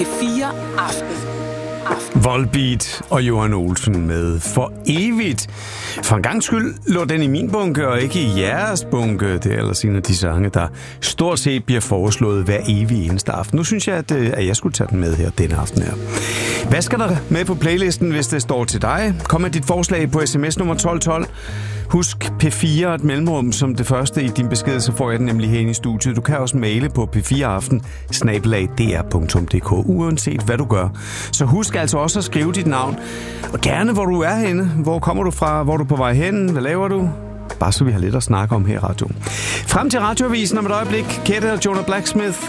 P4 Aften. Volbeat og Johan Olsen med For Evigt. For en gangs skyld lå den i min bunke og ikke i jeres bunke. Det er ellers en af de sange, der stort set bliver foreslået hver evig eneste aften. Nu synes jeg, at jeg skulle tage den med her denne aften her. Hvad skal der med på playlisten, hvis det står til dig? Kom med dit forslag på sms nummer 1212. Husk P4 et mellemrum som det første i din besked, så får jeg den nemlig herinde i studiet. Du kan også maile på p4aften@dr.dk, uanset hvad du gør. Så husk altså også at skrive dit navn, og gerne hvor du er henne. Hvor kommer du fra? Hvor er du på vej hen? Hvad laver du? Bare så vi har lidt at snakke om her i radioen. Frem til radioavisen om et øjeblik. Kette og Jonah Blacksmith